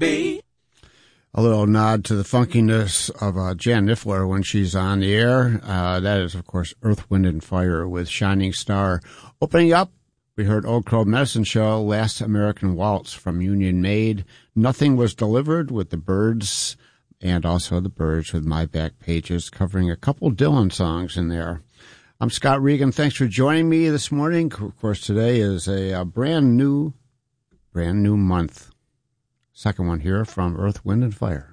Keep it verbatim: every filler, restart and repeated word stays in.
be. A little nod to the funkiness of uh, Jan Niffler when she's on the air. Uh, that is, of course, Earth, Wind, and Fire with Shining Star. Opening up, we heard Old Crow Medicine Show, Last American Waltz from Union Made. Nothing Was Delivered with the Byrds, and also the Byrds with My Back Pages, covering a couple Dylan songs in there. I'm Scott Regan. Thanks for joining me this morning. Of course, today is a, a brand new, brand new month. Second one here from Earth, Wind, and Fire.